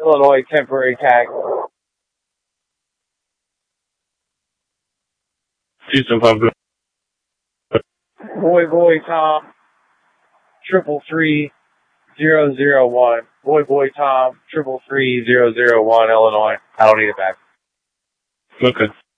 Illinois temporary tag. Houston 5 good. Boy Tom 333-001. Boy Tom 333-001 Illinois. I don't need it back. Okay.